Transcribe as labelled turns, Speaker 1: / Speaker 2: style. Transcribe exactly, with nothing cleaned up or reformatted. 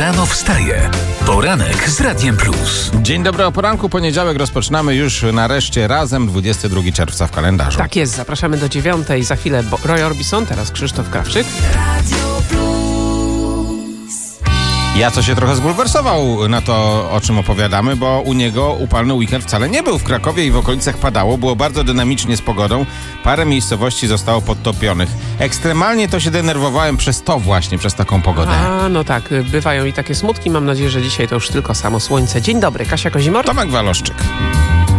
Speaker 1: Rano wstaje. Poranek z Radiem Plus.
Speaker 2: Dzień dobry o poranku. Poniedziałek rozpoczynamy już nareszcie razem. dwudziestego drugiego czerwca w kalendarzu.
Speaker 3: Tak jest, zapraszamy do dziewiątej. Za chwilę Roy Orbison, teraz Krzysztof Krawczyk.
Speaker 2: Ja co się trochę zbulwersował na to, o czym opowiadamy, bo u niego upalny weekend wcale nie był. W Krakowie i w okolicach padało, było bardzo dynamicznie z pogodą. Parę miejscowości zostało podtopionych. Ekstremalnie to się denerwowałem przez to właśnie, przez taką pogodę.
Speaker 3: A, no tak, bywają i takie smutki. Mam nadzieję, że dzisiaj to już tylko samo słońce. Dzień dobry, Kasia Kozimor.
Speaker 2: Tomek Waloszczyk.